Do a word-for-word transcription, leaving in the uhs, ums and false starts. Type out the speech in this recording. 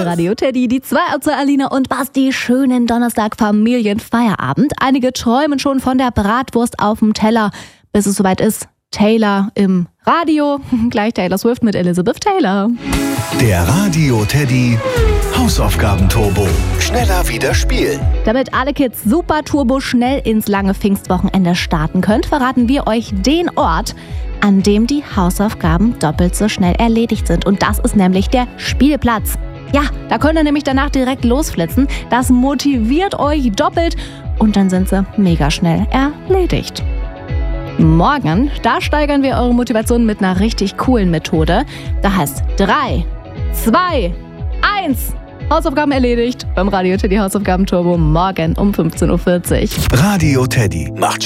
Radio Teddy, die zwei aus Alina und Basti. Schönen Donnerstag Familienfeierabend. Einige träumen schon von der Bratwurst auf dem Teller, bis es soweit ist. Taylor im Radio. Gleich Taylor Swift mit Elizabeth Taylor. Der Radio Teddy Hausaufgaben-Turbo. Schneller wieder spielen. Damit alle Kids super turbo schnell ins lange Pfingstwochenende starten könnt, verraten wir euch den Ort, an dem die Hausaufgaben doppelt so schnell erledigt sind. Und das ist nämlich der Spielplatz. Ja, da könnt ihr nämlich danach direkt losflitzen. Das motiviert euch doppelt und dann sind sie mega schnell erledigt. Morgen, da steigern wir eure Motivation mit einer richtig coolen Methode. Da heißt drei, zwei, eins. Hausaufgaben erledigt beim Radio Teddy Hausaufgaben Turbo morgen um fünfzehn Uhr vierzig. Radio Teddy macht